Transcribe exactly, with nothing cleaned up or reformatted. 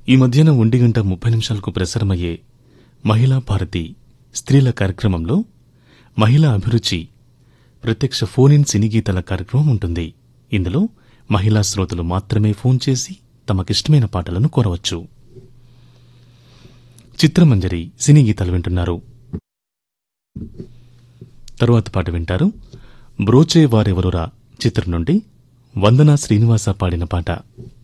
ఈ మధ్యాహ్నం ఒంటి గంట ముప్పై నిమిషాలకు ప్రసారమయ్యే మహిళా భారతి స్త్రీల కార్యక్రమంలో మహిళా అభిరుచి ప్రత్యక్ష ఫోన్ ఇన్ సినీ గీతాల కార్యక్రమం ఉంటుంది. ఇందులో మహిళా శ్రోతలు మాత్రమే ఫోన్ చేసి తమకిష్టమైన పాటలను కోరవచ్చు. చిత్రమంజరి సినీ గీతాలు వింటున్నారు. తరువాత పాట వింటారు. బ్రోచే వారెవరురా చిత్రం నుండి వందనా శ్రీనివాస పాడిన పాట.